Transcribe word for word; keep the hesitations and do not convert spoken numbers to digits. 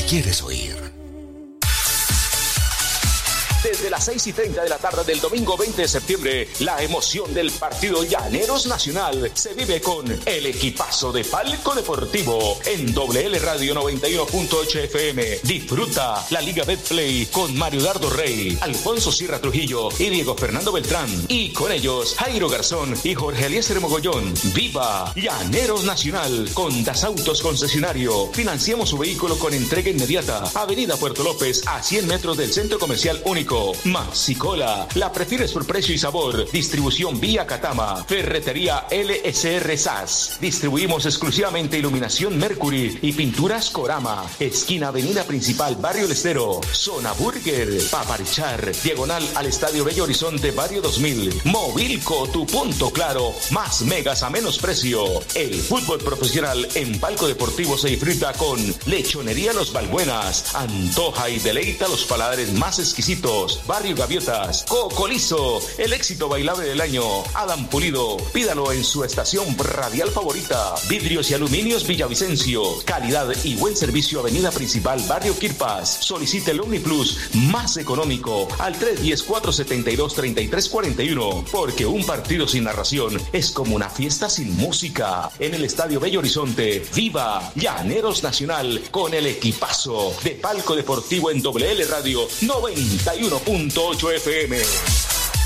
quieres oír. Desde las seis y treinta de la tarde del domingo veinte de septiembre, la emoción del partido Llaneros Nacional se vive con el equipazo de Palco Deportivo en W L Radio noventa y uno punto ocho F M. Disfruta la Liga Betplay con Mario Dardo Rey, Alfonso Sierra Trujillo y Diego Fernando Beltrán. Y con ellos, Jairo Garzón y Jorge Eliezer Mogollón. ¡Viva Llaneros Nacional! Con Das Autos Concesionario. Financiamos su vehículo con entrega inmediata. Avenida Puerto López, a cien metros del Centro Comercial Único. Maxicola, la prefieres por precio y sabor. Distribución vía Catama. Ferretería L S R S A S. Distribuimos exclusivamente iluminación Mercury y pinturas Corama. Esquina Avenida Principal, Barrio El Estero. Zona Burger, Paparichar, diagonal al Estadio Bello Horizonte, Barrio dos mil. Movilco, tu punto claro. Más megas a menos precio. El fútbol profesional en Palco Deportivo se disfruta con Lechonería Los Balbuenas. Antoja y deleita los paladares más exquisitos. Barrio Gaviotas, Cocolizo, el éxito bailable del año. Adam Pulido, pídalo en su estación radial favorita. Vidrios y Aluminios Villavicencio, calidad y buen servicio. Avenida Principal, Barrio Quirpas. Solicite el OmniPlus más económico al tres uno cero, cuatro siete dos, tres tres cuatro uno, porque un partido sin narración es como una fiesta sin música. En el Estadio Bello Horizonte, viva Llaneros Nacional con el equipazo de Palco Deportivo en W L Radio noventa y uno punto ocho F M.